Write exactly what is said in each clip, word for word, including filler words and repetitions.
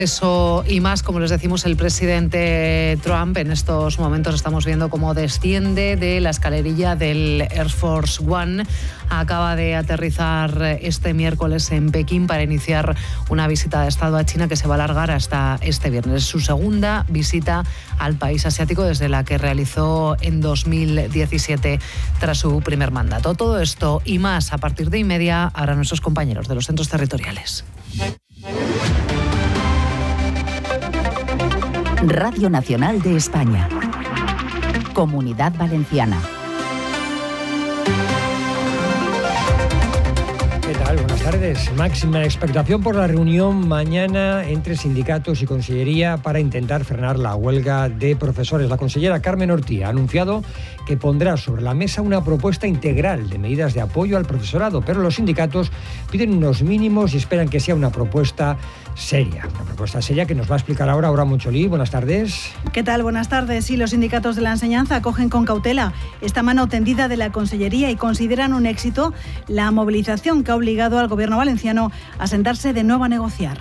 Eso y más, como les decimos, el presidente Trump en estos momentos estamos viendo cómo desciende de la escalerilla del Air Force One. Acaba de aterrizar este miércoles en Pekín para iniciar una visita de Estado a China que se va a alargar hasta este viernes. Es su segunda visita al país asiático desde la que realizó en dos mil diecisiete tras su primer mandato. Todo esto y más a partir de y media harán nuestros compañeros de los centros territoriales. Radio Nacional de España. Comunidad Valenciana. ¿Qué tal? Buenas tardes. Máxima expectación por la reunión mañana entre sindicatos y Consellería para intentar frenar la huelga de profesores. La consellera Carmen Ortí ha anunciado que pondrá sobre la mesa una propuesta integral de medidas de apoyo al profesorado, pero los sindicatos piden unos mínimos y esperan que sea una propuesta seria. Una propuesta seria que nos va a explicar ahora Aura Moncholí. Buenas tardes. ¿Qué tal? Buenas tardes. Sí, los sindicatos de la enseñanza acogen con cautela esta mano tendida de la Consellería y consideran un éxito la movilización que ha obligado al gobierno valenciano a sentarse de nuevo a negociar.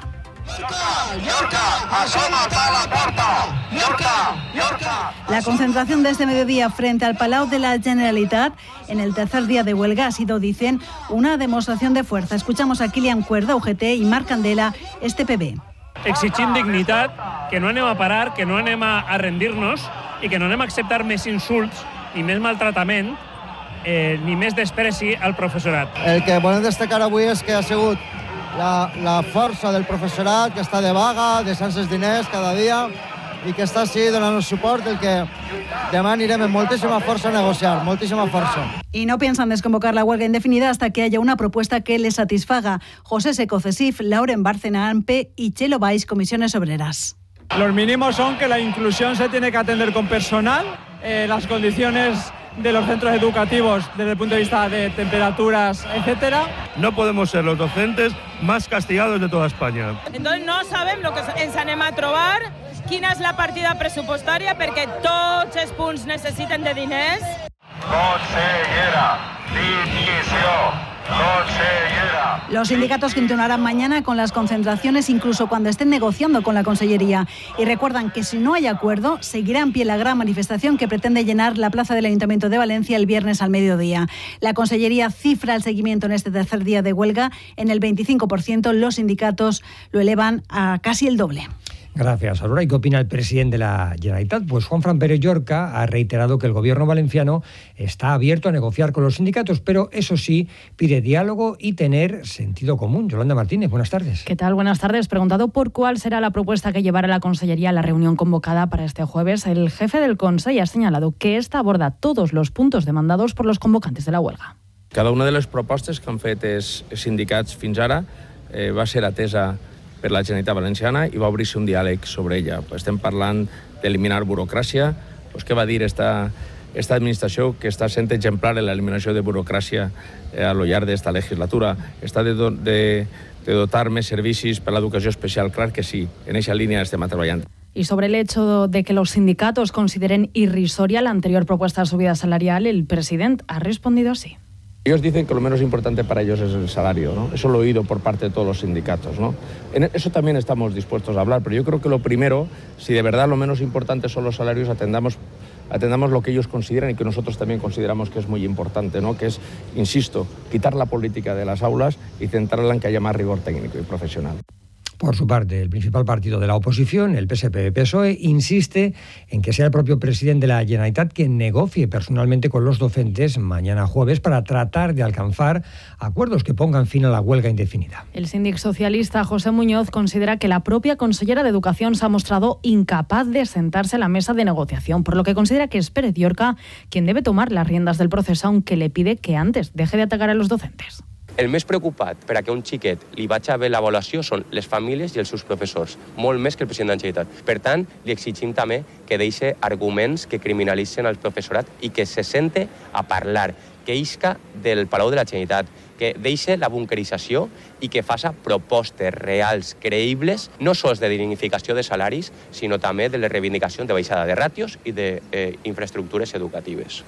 La concentración de este mediodía frente al Palau de la Generalitat en el tercer día de huelga ha sido, dicen, una demostración de fuerza. Escuchamos a Kilian Cuerda, U G T, y Marc Candela, este P B. Exigint dignitat, que no anem a parar, que no anem a rendir-nos i que no anem a acceptar més insults ni més maltratament eh, ni més despreci al professorat. El que volem destacar avui és que ha sigut la, la força del professorat que està de vaga, deixant els diners cada dia i que està així donant el suport del que demà anirem amb moltíssima força a negociar, moltíssima força. Y no piensan desconvocar la huelga indefinida hasta que haya una propuesta que les satisfaga. José Seco, CESIF, Lauren Bárcena, A M P y Chelo Valls, Comisiones Obreras. Los mínimos son que la inclusión se tiene que atender con personal, eh, las condiciones de los centros educativos desde el punto de vista de temperaturas, etcétera. No podemos ser los docentes más castigados de toda España. Entonces no sabem lo que ens anem a trobar, quina és la partida pressupostària, perquè tots els punts necessiten de diners. Consellera, dimissió, consellera. Los sindicatos continuarán mañana con las concentraciones, incluso cuando estén negociando con la Consellería. Y recuerdan que si no hay acuerdo, seguirá en pie la gran manifestación que pretende llenar la plaza del Ayuntamiento de Valencia el viernes al mediodía. La Consellería cifra el seguimiento en este tercer día de huelga en el veinticinco por ciento. Los sindicatos lo elevan a casi el doble. Gracias, Aurora. ¿Y qué opina el presidente de la Generalitat? Pues Juanfran Pérez Llorca ha reiterado que el gobierno valenciano está abierto a negociar con los sindicatos, pero eso sí, pide diálogo y tener sentido común. Yolanda Martínez, buenas tardes. ¿Qué tal? Buenas tardes. Preguntado por cuál será la propuesta que llevará la Consellería a la reunión convocada para este jueves, el jefe del Consell ha señalado que esta aborda todos los puntos demandados por los convocantes de la huelga. Cada una de les propostes que han fet els sindicats fins ara eh, va ser atesa per la Generalitat Valenciana i va obrir-se un diàleg sobre ella. Estem parlant d'eliminar burocràcia. Pues, què va dir esta, esta administració que està sent exemplar en l'eliminació de burocràcia eh, a lo llarg d'esta legislatura? Està de, do, de, de dotar més servicis per l'educació especial? Clar que sí, en aquesta línia estem treballant. Y sobre el hecho de que los sindicatos consideren irrisoria la anterior propuesta de subida salarial, el presidente ha respondido así. Ellos dicen que lo menos importante para ellos es el salario, ¿no? Eso lo he oído por parte de todos los sindicatos, ¿no? En eso también estamos dispuestos a hablar, pero yo creo que lo primero, si de verdad lo menos importante son los salarios, atendamos, atendamos lo que ellos consideran y que nosotros también consideramos que es muy importante, ¿no? Que es, insisto, quitar la política de las aulas y centrarla en que haya más rigor técnico y profesional. Por su parte, el principal partido de la oposición, el P S P P S O E, insiste en que sea el propio presidente de la Generalitat quien negocie personalmente con los docentes mañana jueves para tratar de alcanzar acuerdos que pongan fin a la huelga indefinida. El síndic socialista José Muñoz considera que la propia consellera de Educación se ha mostrado incapaz de sentarse a la mesa de negociación, por lo que considera que es Pérez Llorca quien debe tomar las riendas del proceso, aunque le pide que antes deje de atacar a los docentes. El més preocupat per a que un xiquet li vagi bé l'avaluació són les famílies i els seus professors, molt més que el president de la Generalitat. Per tant, li exigim també que deixi arguments que criminalitzen el professorat i que se sente a parlar, que isca del Palau de la Generalitat, que deixi la bunkerització i que faça propostes reals, creïbles, no sols de dignificació de salaris, sinó també de les reivindicacions de baixada de ràtios i d'infraestructures educatives.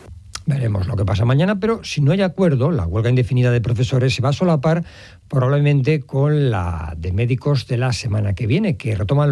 Veremos lo que pasa mañana, pero si no hay acuerdo, la huelga indefinida de profesores se va a solapar probablemente con la de médicos de la semana que viene, que retoman